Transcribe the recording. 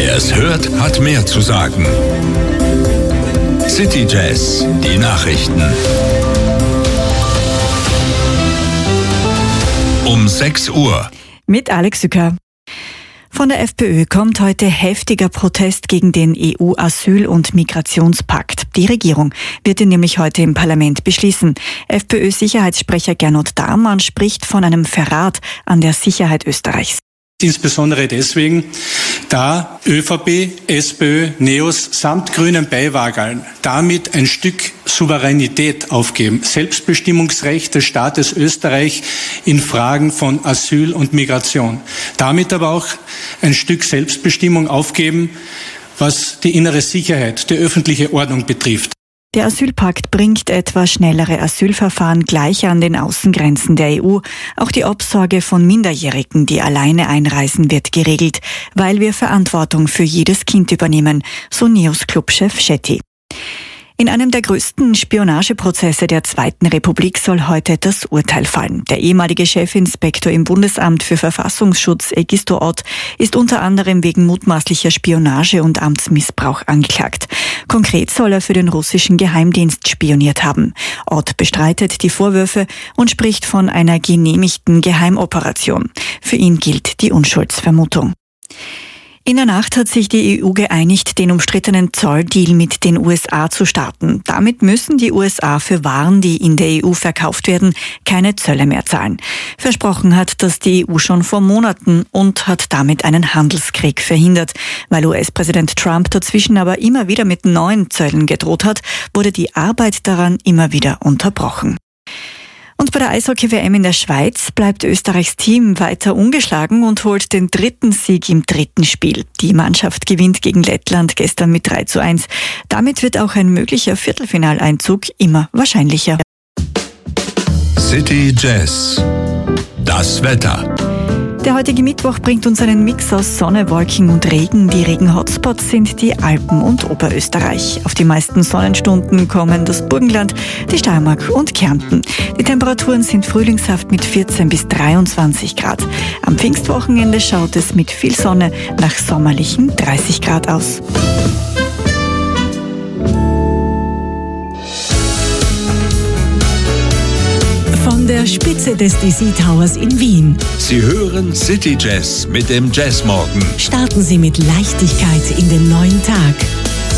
Wer es hört, hat mehr zu sagen. City Jazz, die Nachrichten. Um 6 Uhr. Mit Alex Sücker. Von der FPÖ kommt heute heftiger Protest gegen den EU-Asyl- und Migrationspakt. Die Regierung wird ihn nämlich heute im Parlament beschließen. FPÖ-Sicherheitssprecher Gernot Dahrmann spricht von einem Verrat an der Sicherheit Österreichs. Insbesondere deswegen, da ÖVP, SPÖ, NEOS samt Grünen Beiwageln damit ein Stück Souveränität aufgeben, Selbstbestimmungsrecht des Staates Österreich in Fragen von Asyl und Migration. Damit aber auch ein Stück Selbstbestimmung aufgeben, was die innere Sicherheit, die öffentliche Ordnung betrifft. Der Asylpakt bringt etwa schnellere Asylverfahren gleich an den Außengrenzen der EU. Auch die Obsorge von Minderjährigen, die alleine einreisen, wird geregelt, weil wir Verantwortung für jedes Kind übernehmen, so NEOS-Clubchef Shetty. In einem der größten Spionageprozesse der Zweiten Republik soll heute das Urteil fallen. Der ehemalige Chefinspektor im Bundesamt für Verfassungsschutz, Egisto Ott, ist unter anderem wegen mutmaßlicher Spionage und Amtsmissbrauch angeklagt. Konkret soll er für den russischen Geheimdienst spioniert haben. Ott bestreitet die Vorwürfe und spricht von einer genehmigten Geheimoperation. Für ihn gilt die Unschuldsvermutung. In der Nacht hat sich die EU geeinigt, den umstrittenen Zolldeal mit den USA zu starten. Damit müssen die USA für Waren, die in der EU verkauft werden, keine Zölle mehr zahlen. Versprochen hat das die EU schon vor Monaten und hat damit einen Handelskrieg verhindert. Weil US-Präsident Trump dazwischen aber immer wieder mit neuen Zöllen gedroht hat, wurde die Arbeit daran immer wieder unterbrochen. Und bei der Eishockey-WM in der Schweiz bleibt Österreichs Team weiter ungeschlagen und holt den 3. Sieg im 3. Spiel. Die Mannschaft gewinnt gegen Lettland gestern mit 3:1. Damit wird auch ein möglicher Viertelfinaleinzug immer wahrscheinlicher. City Jazz, das Wetter. Der heutige Mittwoch bringt uns einen Mix aus Sonne, Wolken und Regen. Die Regen-Hotspots sind die Alpen und Oberösterreich. Auf die meisten Sonnenstunden kommen das Burgenland, die Steiermark und Kärnten. Die Temperaturen sind frühlingshaft mit 14 bis 23 Grad. Am Pfingstwochenende schaut es mit viel Sonne nach sommerlichen 30 Grad aus. Von der Spitze des DC Towers in Wien. Sie hören City Jazz mit dem Jazzmorgen. Starten Sie mit Leichtigkeit in den neuen Tag.